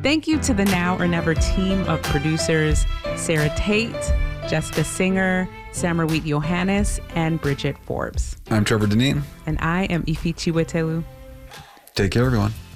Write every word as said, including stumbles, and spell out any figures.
Thank you to the Now or Never team of producers, Sarah Tate, Jessica Singer, Samarweet Johannes, and Bridget Forbes. I'm Trevor Deneen. And I am Ifi Chiwetelu. Take care, everyone.